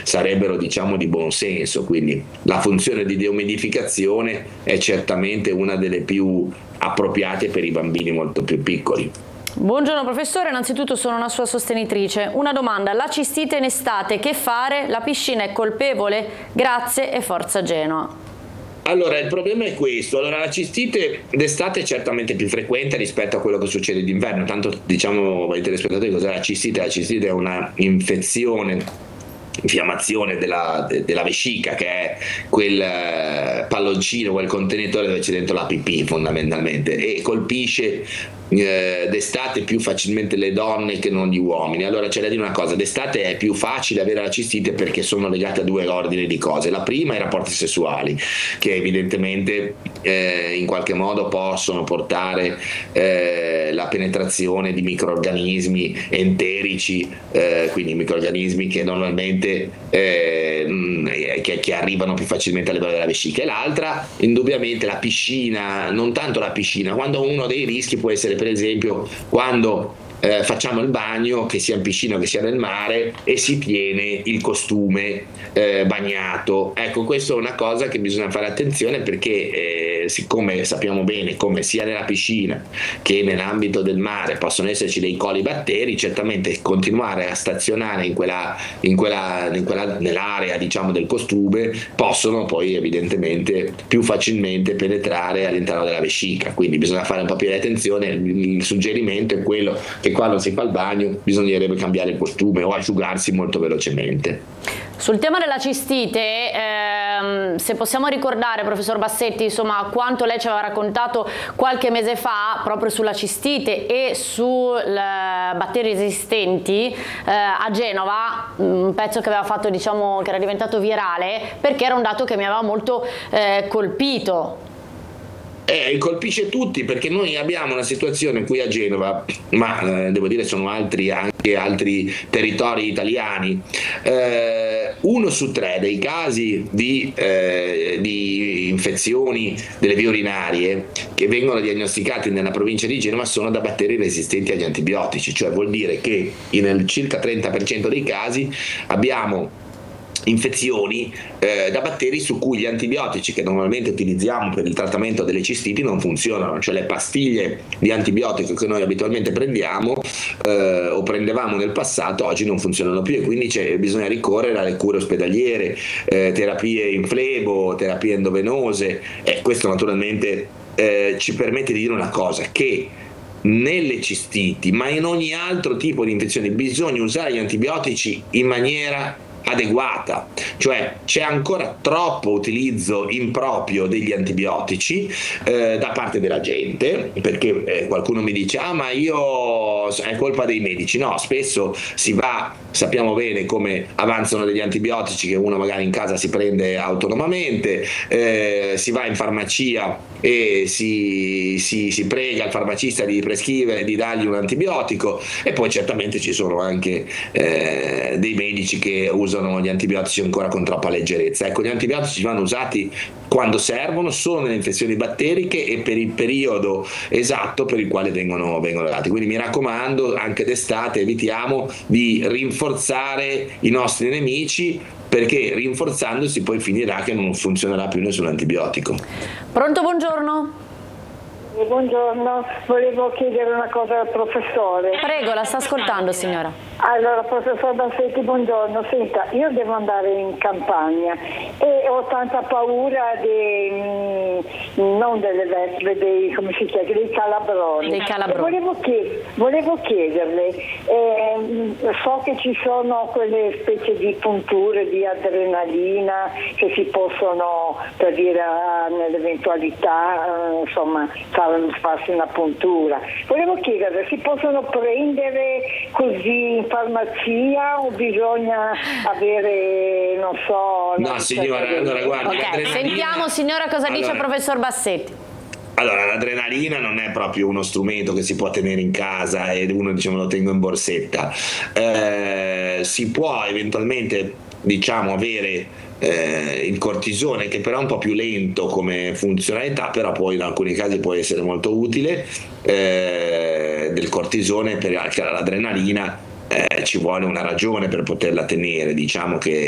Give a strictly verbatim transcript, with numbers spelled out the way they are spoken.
sarebbero, diciamo, di buon senso. Quindi la funzione di deumidificazione è certamente una delle più appropriate per i bambini molto più piccoli. Buongiorno professore, innanzitutto sono una sua sostenitrice. Una domanda: la cistite in estate che fare? La piscina è colpevole? Grazie e forza Genoa. Allora, il problema è questo. Allora, la cistite d'estate è certamente più frequente rispetto a quello che succede d'inverno. Tanto, diciamo ai telespettatori cos'è la cistite. La cistite è una infezione, infiammazione della, della vescica, che è quel palloncino, quel contenitore dove c'è dentro la pipì fondamentalmente, e colpisce eh, d'estate più facilmente le donne che non gli uomini. Allora c'è da dire una cosa: d'estate è più facile avere la cistite perché sono legate a due ordini di cose. La prima è i rapporti sessuali, che evidentemente eh, in qualche modo possono portare eh, la penetrazione di microrganismi enterici, eh, quindi microrganismi che normalmente Eh, che, che arrivano più facilmente a livello della vescica. E l'altra, indubbiamente, la piscina. Non tanto la piscina, quando uno dei rischi può essere, per esempio, quando eh, facciamo il bagno, che sia in piscina o che sia nel mare, e si tiene il costume eh, bagnato. Ecco, questa è una cosa che bisogna fare attenzione, perché eh, siccome sappiamo bene come sia nella piscina che nell'ambito del mare possono esserci dei colibatteri, certamente continuare a stazionare in quella, in quella, in quella nell'area, diciamo, del costume possono poi evidentemente più facilmente penetrare all'interno della vescica. Quindi bisogna fare un po' più di attenzione. Il suggerimento è quello che quando si fa il bagno bisognerebbe cambiare il costume o asciugarsi molto velocemente. Sul tema della cistite, ehm, se possiamo ricordare, professor Bassetti, insomma, quanto lei ci aveva raccontato qualche mese fa proprio sulla cistite e su batteri resistenti eh, a Genova, un pezzo che aveva fatto, diciamo, che era diventato virale, perché era un dato che mi aveva molto eh, colpito. Eh, colpisce tutti, perché noi abbiamo una situazione qui a Genova, ma eh, devo dire sono altri anche altri territori italiani. Eh, uno su tre dei casi di, eh, di infezioni delle vie urinarie che vengono diagnosticati nella provincia di Genova sono da batteri resistenti agli antibiotici, cioè vuol dire che nel circa trenta per cento dei casi abbiamo infezioni eh, da batteri su cui gli antibiotici che normalmente utilizziamo per il trattamento delle cistiti non funzionano, cioè le pastiglie di antibiotico che noi abitualmente prendiamo eh, o prendevamo nel passato oggi non funzionano più, e quindi c'è, bisogna ricorrere alle cure ospedaliere, eh, terapie in flebo, terapie endovenose, e questo naturalmente eh, ci permette di dire una cosa: che nelle cistiti, ma in ogni altro tipo di infezione, bisogna usare gli antibiotici in maniera adeguata, cioè c'è ancora troppo utilizzo improprio degli antibiotici eh, da parte della gente, perché eh, qualcuno mi dice: ah, ma io è colpa dei medici. No, spesso si va, sappiamo bene come avanzano degli antibiotici che uno magari in casa si prende autonomamente, eh, si va in farmacia e si, si, si prega il farmacista di prescrivere, di dargli un antibiotico, e poi certamente ci sono anche eh, dei medici che usano gli antibiotici ancora con troppa leggerezza. Ecco, gli antibiotici vanno usati quando servono, solo nelle infezioni batteriche e per il periodo esatto per il quale vengono, vengono dati. Quindi mi raccomando, anche d'estate evitiamo di rinforzare i nostri nemici, perché rinforzandosi poi finirà che non funzionerà più nessun antibiotico. Pronto, buongiorno. Buongiorno, volevo chiedere una cosa al professore. Prego, la sta ascoltando, signora. Allora, professor Bassetti, buongiorno. Senta, io devo andare in campagna e ho tanta paura dei, non delle vespe, dei, come si chiama, dei calabroni. Dei calabroni. E volevo, chied- volevo chiederle, eh, so che ci sono quelle specie di punture di adrenalina che si possono, per dire, nell'eventualità, eh, insomma, farsi una puntura. Volevo chiedere, si possono prendere così in farmacia o bisogna avere, non so... No, signora, allora guardi, okay. Sentiamo, signora, cosa allora, dice il professor Bassetti. Allora, l'adrenalina non è proprio uno strumento che si può tenere in casa e uno, diciamo, lo tengo in borsetta. Eh, si può eventualmente, diciamo, avere Eh, il cortisone, che però è un po' più lento come funzionalità, però poi in alcuni casi può essere molto utile, eh, del cortisone, perché l'adrenalina eh, ci vuole una ragione per poterla tenere. Diciamo che